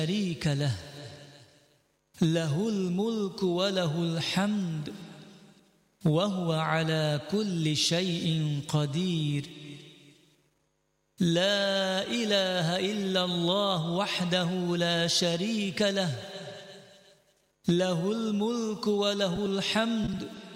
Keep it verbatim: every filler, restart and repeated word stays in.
شريك له له الملك وله الحمد وهو على كل شيء قدير. لا إله إلا الله وحده لا شريك له له الملك وله الحمد